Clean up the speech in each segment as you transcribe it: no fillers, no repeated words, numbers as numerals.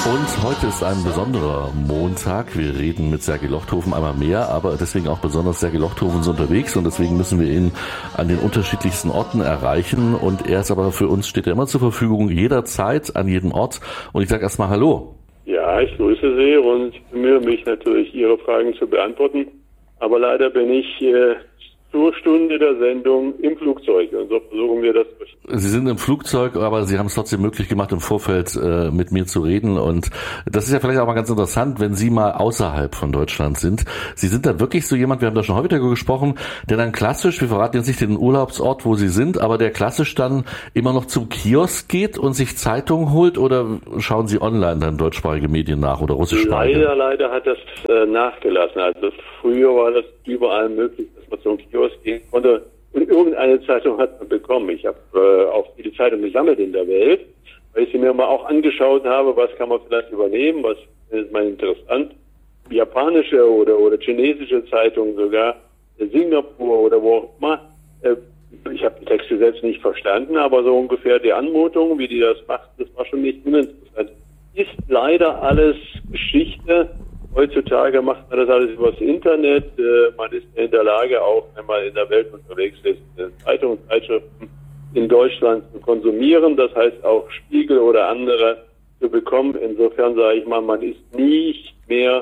Und heute ist ein besonderer Montag. Wir reden mit Sergej Lochthofen einmal mehr, aber deswegen auch besonders Sergej Lochthofen ist unterwegs und deswegen müssen wir ihn an den unterschiedlichsten Orten erreichen. Und er ist aber für uns, steht er immer zur Verfügung, jederzeit, an jedem Ort. Und ich sage erstmal Hallo. Ja, ich grüße Sie und bemühe mich natürlich, Ihre Fragen zu beantworten. Aber leider bin ich zur Stunde der Sendung im Flugzeug und so versuchen wir das. Sie sind im Flugzeug, aber Sie haben es trotzdem möglich gemacht, im Vorfeld mit mir zu reden. Und das ist ja vielleicht auch mal ganz interessant, wenn Sie mal außerhalb von Deutschland sind. Sie sind da wirklich so jemand, wir haben da schon häufiger gesprochen, der dann klassisch, wir verraten jetzt nicht den Urlaubsort, wo Sie sind, aber der klassisch dann immer noch zum Kiosk geht und sich Zeitungen holt, oder schauen Sie online dann deutschsprachige Medien nach oder russischsprachige? Leider hat das nachgelassen. Also früher war das überall möglich, dass man zum Kiosk gehen konnte. Und irgendeine Zeitung hat man bekommen. Ich habe auch viele Zeitungen gesammelt in der Welt, weil ich sie mir mal auch angeschaut habe, was kann man vielleicht übernehmen, was ist mal interessant. Japanische oder chinesische Zeitungen sogar, Singapur oder wo auch immer. Ich habe die Texte selbst nicht verstanden, aber so ungefähr die Anmutung, wie die das macht, das war schon nicht uninteressant. Ist leider alles Geschichte. Heutzutage macht man das alles übers Internet. Man ist in der Lage, auch wenn man in der Welt unterwegs ist, Zeitungen, Zeitschriften in Deutschland zu konsumieren. Das heißt auch Spiegel oder andere zu bekommen. Insofern sage ich mal, man ist nicht mehr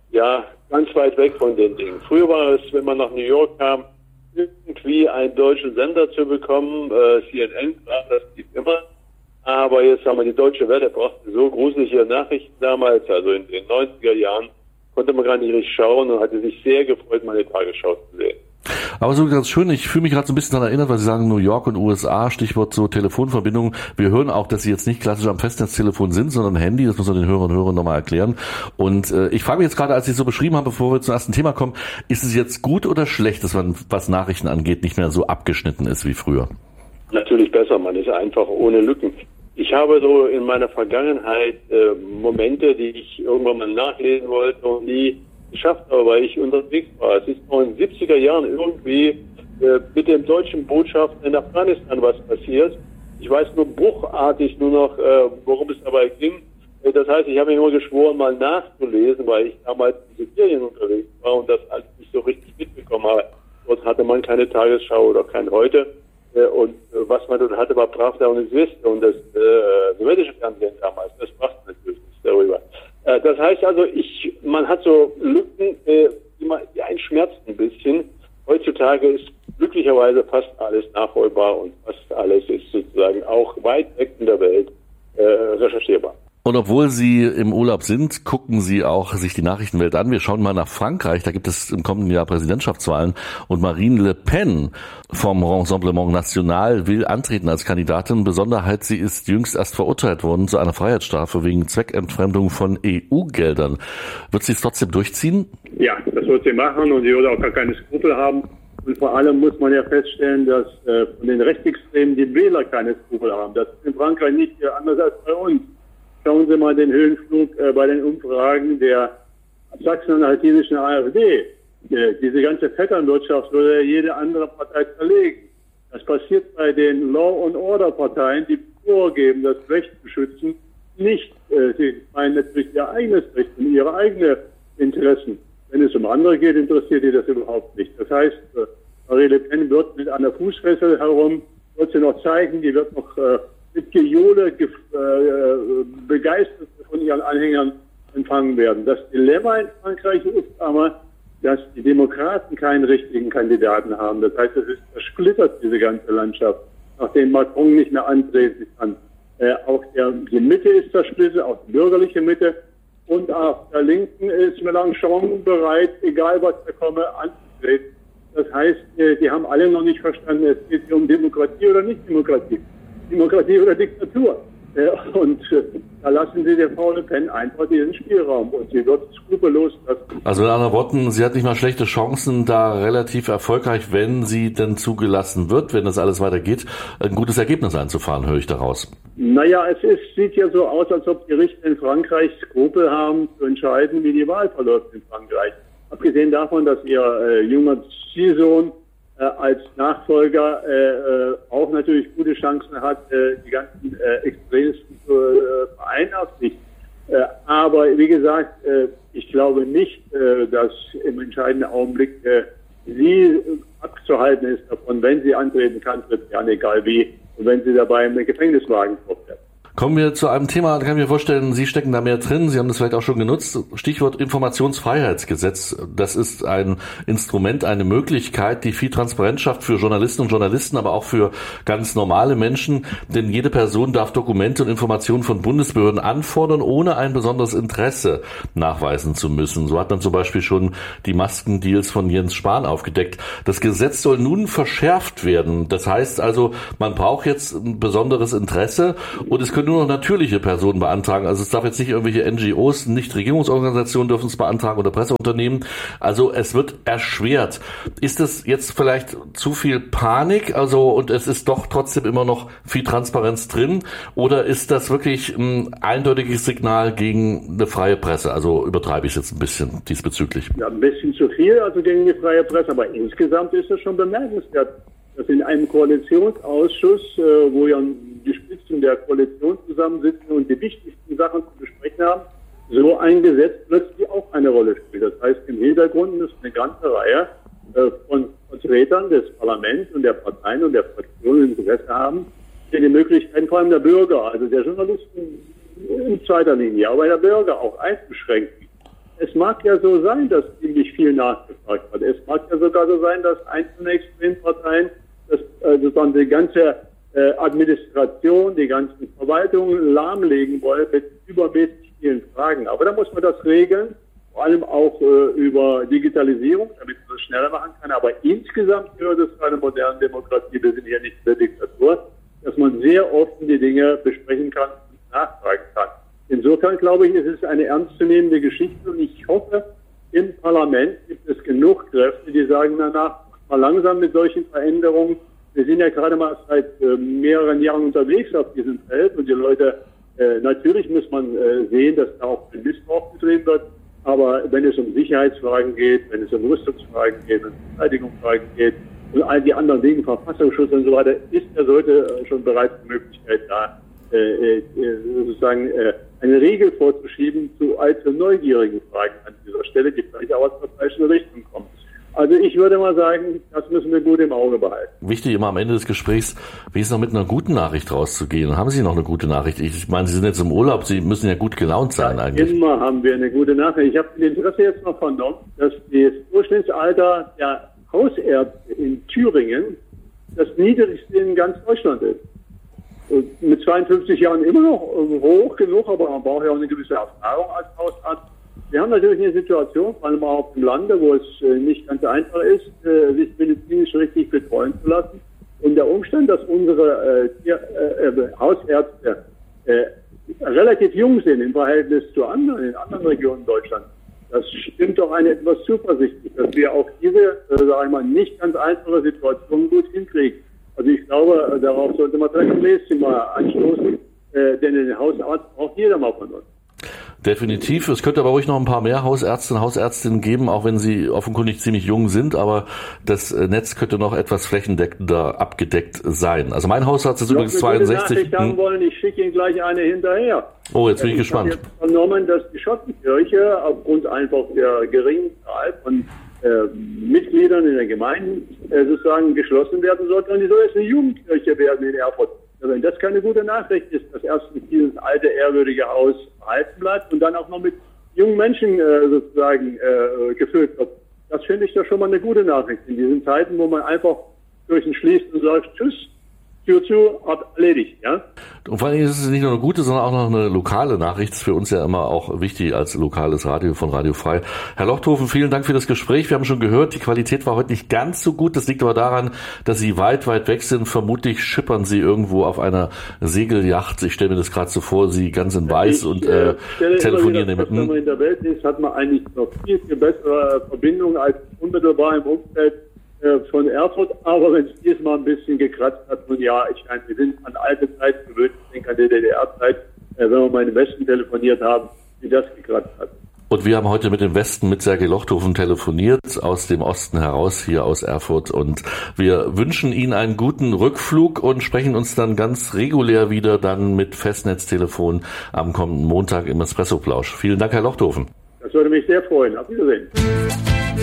ganz weit weg von den Dingen. Früher war es, wenn man nach New York kam, irgendwie einen deutschen Sender zu bekommen. CNN war das nicht immer. Aber jetzt haben wir die Deutsche Welle, brachte so gruselige Nachrichten damals, also in den 90er Jahren, konnte man gar nicht richtig schauen und hatte sich sehr gefreut, meine Tagesschau zu sehen. Aber so ganz schön, ich fühle mich gerade so ein bisschen daran erinnert, weil Sie sagen New York und USA, Stichwort so Telefonverbindungen. Wir hören auch, dass Sie jetzt nicht klassisch am Festnetztelefon sind, sondern Handy, das muss man den Hörern und Hörern nochmal erklären. Und ich frage mich jetzt gerade, als Sie es so beschrieben haben, bevor wir zum ersten Thema kommen, ist es jetzt gut oder schlecht, dass man, was Nachrichten angeht, nicht mehr so abgeschnitten ist wie früher? Natürlich besser, man ist einfach ohne Lücken. Ich habe so in meiner Vergangenheit Momente, die ich irgendwann mal nachlesen wollte und nie geschafft habe, weil ich unterwegs war. Es ist noch in den 70er Jahren irgendwie mit dem deutschen Botschafter in Afghanistan was passiert. Ich weiß nur bruchartig nur noch, worum es dabei ging. Das heißt, ich habe mir immer geschworen, mal nachzulesen, weil ich damals in Sibirien unterwegs war und das alles nicht so richtig mitbekommen habe. Dort hatte man keine Tagesschau oder kein Heute. Und was man dort hatte, war Pravda und Izvestia und das sowjetische Fernsehen damals. Das brachte natürlich nichts darüber. Das heißt also, man hat so Lücken, die einen schmerzen ein bisschen. Heutzutage ist glücklicherweise fast alles nachholbar und fast alles ist sozusagen auch weit weg in der Welt recherchierbar. Und obwohl Sie im Urlaub sind, gucken Sie auch sich die Nachrichtenwelt an. Wir schauen mal nach Frankreich. Da gibt es im kommenden Jahr Präsidentschaftswahlen. Und Marine Le Pen vom Rassemblement National will antreten als Kandidatin. Besonderheit, sie ist jüngst erst verurteilt worden zu einer Freiheitsstrafe wegen Zweckentfremdung von EU-Geldern. Wird sie es trotzdem durchziehen? Ja, das wird sie machen und sie würde auch gar keine Skrupel haben. Und vor allem muss man ja feststellen, dass von den Rechtsextremen die Wähler keine Skrupel haben. Das ist in Frankreich nicht anders als bei uns. Schauen Sie mal den Höhenflug bei den Umfragen der sachsen-anhaltinischen AfD. Diese ganze Vetternwirtschaft würde jede andere Partei zerlegen. Das passiert bei den Law-and-Order-Parteien, die vorgeben, das Recht zu schützen, nicht. Sie meinen natürlich ihr eigenes Recht und ihre eigenen Interessen. Wenn es um andere geht, interessiert die das überhaupt nicht. Das heißt, Marine Le Pen wird mit einer Fußfessel herum, wird sie noch zeigen, die wird noch mit Gejohle begeistert von ihren Anhängern empfangen werden. Das Dilemma in Frankreich ist aber, dass die Demokraten keinen richtigen Kandidaten haben. Das heißt, es ist zersplittert, diese ganze Landschaft, nachdem Macron nicht mehr antreten kann. Auch die Mitte ist zersplittert, auch die bürgerliche Mitte. Und auf der Linken ist Mélenchon bereit, egal was da komme, anzutreten. Das heißt, die haben alle noch nicht verstanden, es geht hier um Demokratie oder nicht Demokratie. Demokratie oder Diktatur. Und da lassen Sie der Frau Le Pen einfach diesen Spielraum und sie wird skrupellos lassen. Also in anderen Worten, sie hat nicht mal schlechte Chancen, da relativ erfolgreich, wenn sie denn zugelassen wird, wenn das alles weitergeht, ein gutes Ergebnis einzufahren, höre ich daraus. Naja, sieht ja so aus, als ob die Richter in Frankreich Skrupel haben, zu entscheiden, wie die Wahl verläuft in Frankreich. Abgesehen davon, dass ihr junger Ziehsohn als Nachfolger auch natürlich gute Chancen hat, die ganzen Extremisten zu vereinheitlichen. Aber wie gesagt, ich glaube nicht, dass im entscheidenden Augenblick sie abzuhalten ist davon, wenn sie antreten kann, wird ja egal wie, und wenn sie dabei im Gefängniswagen vorfährt. Kommen wir zu einem Thema, da kann ich mir vorstellen, Sie stecken da mehr drin, Sie haben das vielleicht auch schon genutzt, Stichwort Informationsfreiheitsgesetz. Das ist ein Instrument, eine Möglichkeit, die viel Transparenz schafft für Journalistinnen und Journalisten, aber auch für ganz normale Menschen, denn jede Person darf Dokumente und Informationen von Bundesbehörden anfordern, ohne ein besonderes Interesse nachweisen zu müssen. So hat man zum Beispiel schon die Maskendeals von Jens Spahn aufgedeckt. Das Gesetz soll nun verschärft werden. Das heißt also, man braucht jetzt ein besonderes Interesse und es können nur noch natürliche Personen beantragen. Also es darf jetzt nicht irgendwelche NGOs, Nichtregierungsorganisationen dürfen es beantragen oder Presseunternehmen. Also es wird erschwert. Ist es jetzt vielleicht zu viel Panik? Also und es ist doch trotzdem immer noch viel Transparenz drin? Oder ist das wirklich ein eindeutiges Signal gegen eine freie Presse? Also übertreibe ich es jetzt ein bisschen diesbezüglich? Ja, ein bisschen zu viel, also gegen die freie Presse. Aber insgesamt ist es schon bemerkenswert, dass in einem Koalitionsausschuss, wo ja die Spitzen der Koalition zusammensitzen und die wichtigsten Sachen zu besprechen haben, so ein Gesetz plötzlich auch eine Rolle spielt. Das heißt, im Hintergrund ist eine ganze Reihe von Vertretern des Parlaments und der Parteien und der Fraktionen Interesse haben, die Möglichkeiten vor allem der Bürger, also der Journalisten in zweiter Linie, aber der Bürger auch einzuschränken. Es mag ja so sein, dass ziemlich viel nachgefragt wird. Es mag ja sogar so sein, dass einzelne Extremparteien sozusagen die ganze Administration, die ganzen Verwaltungen lahmlegen wollen mit übermäßig vielen Fragen. Aber da muss man das regeln, vor allem auch über Digitalisierung, damit man das schneller machen kann. Aber insgesamt gehört es zu einer modernen Demokratie, wir sind hier nicht in der Diktatur, dass man sehr offen die Dinge besprechen kann und nachfragen kann. Insofern glaube ich, es ist eine ernstzunehmende Geschichte und ich hoffe, im Parlament gibt es genug Kräfte, die sagen, danach mal langsam mit solchen Veränderungen. Wir sind ja gerade mal seit mehreren Jahren unterwegs auf diesem Feld und die Leute, natürlich muss man sehen, dass da auch ein Missbrauch betrieben wird, aber wenn es um Sicherheitsfragen geht, wenn es um Rüstungsfragen geht, wenn es um Verteidigungsfragen geht und all die anderen Dinge, Verfassungsschutz und so weiter, ist ja heute schon bereits die Möglichkeit da, sozusagen eine Regel vorzuschieben zu allzu neugierigen Fragen an dieser Stelle, die vielleicht auch aus der falschen Richtung kommen. Also ich würde mal sagen, das müssen wir gut im Auge behalten. Wichtig immer am Ende des Gesprächs, wie ist noch mit einer guten Nachricht rauszugehen? Haben Sie noch eine gute Nachricht? Ich meine, Sie sind jetzt im Urlaub, Sie müssen ja gut gelaunt sein ja, eigentlich. Immer haben wir eine gute Nachricht. Ich habe mit Interesse jetzt noch vernommen, dass das Durchschnittsalter der Hausärzte in Thüringen das niedrigste in ganz Deutschland ist. Und mit 52 Jahren immer noch hoch genug, aber man braucht ja auch eine gewisse Erfahrung als Hausarzt. Wir haben natürlich eine Situation, vor allem auch auf dem Lande, wo es nicht ganz einfach ist, sich medizinisch richtig betreuen zu lassen. Und der Umstand, dass unsere Hausärzte relativ jung sind im Verhältnis zu anderen, in anderen Regionen Deutschlands, das stimmt doch eine etwas zuversichtlich, dass wir auch diese, sage ich mal, nicht ganz einfache Situation gut hinkriegen. Also ich glaube, darauf sollte man vielleicht am nächsten Mal anstoßen, denn den Hausarzt braucht jeder mal von uns. Definitiv. Es könnte aber ruhig noch ein paar mehr Hausärzte und Hausärztinnen geben, auch wenn sie offenkundig ziemlich jung sind, aber das Netz könnte noch etwas flächendeckender abgedeckt sein. Also mein Hausarzt ist übrigens 62. Haben wollen, ich schicke Ihnen gleich eine hinterher. Oh, jetzt bin ich gespannt. Ich habe jetzt vernommen, dass die Schottenkirche aufgrund einfach der geringen Zahl von Mitgliedern in der Gemeinde sozusagen geschlossen werden sollte und die soll jetzt eine Jugendkirche werden in Erfurt. Also wenn das keine gute Nachricht ist, dass erstens dieses alte, ehrwürdige Haus erhalten bleibt und dann auch noch mit jungen Menschen sozusagen gefüllt wird, das finde ich doch schon mal eine gute Nachricht in diesen Zeiten, wo man einfach Kirchen schließt und sagt, tschüss, Tür zu, erledigt, ja. Und vor allem ist es nicht nur eine gute, sondern auch noch eine lokale Nachricht. Das ist für uns ja immer auch wichtig als lokales Radio von Radio Frei. Herr Lochthofen, vielen Dank für das Gespräch. Wir haben schon gehört, die Qualität war heute nicht ganz so gut. Das liegt aber daran, dass Sie weit, weit weg sind. Vermutlich schippern Sie irgendwo auf einer Segelyacht. Ich stelle mir das gerade so vor, Sie ganz in weiß und telefonieren. Wenn man in der Welt ist, hat man eigentlich noch viel, viel bessere Verbindungen als unmittelbar im Umfeld von Erfurt, aber wenn es diesmal ein bisschen gekratzt hat, nun ja, ich meine, wir sind an alte Zeit gewöhnt, ich denke an die DDR-Zeit, wenn wir mal in den Westen telefoniert haben, wie das gekratzt hat. Und wir haben heute mit dem Westen, mit Sergej Lochthofen telefoniert, aus dem Osten heraus, hier aus Erfurt. Und wir wünschen Ihnen einen guten Rückflug und sprechen uns dann ganz regulär wieder dann mit Festnetztelefon am kommenden Montag im Espresso-Plausch. Vielen Dank, Herr Lochthofen. Das würde mich sehr freuen. Auf Wiedersehen.